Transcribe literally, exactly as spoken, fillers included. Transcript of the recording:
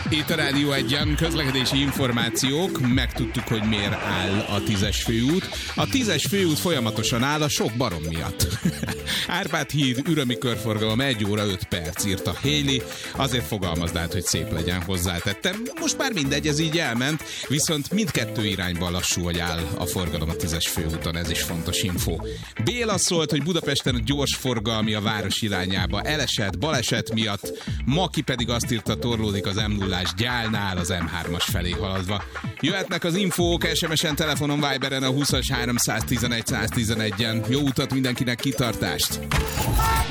Itt a Rádió Egyen közlekedési információk, megtudtuk, hogy miért áll a tízes főút. A tízes főút folyamatosan áll a sok barom miatt. Árpád híd, ürömi körforgalom egy óra öt perc, írta Héli. Azért fogalmazd át, hogy szép legyen, hozzátettem. Most már mindegy, ez így elment, viszont mindkettő irányban lassú, hogy áll a forgalom a tízes főúton, ez is fontos info. Béla szólt, hogy Budapesten a gyors forgalmi a város irányába elesett baleset miatt, Maki pedig azt írta, torlódik az em nullás Gyálnál az em hármas felé haladva. Jöhetnek az infók es em esen, telefonon, Viberen a húszas háromszáztizenegy száztizenegyen. Jó utat mindenkinek, kitartást!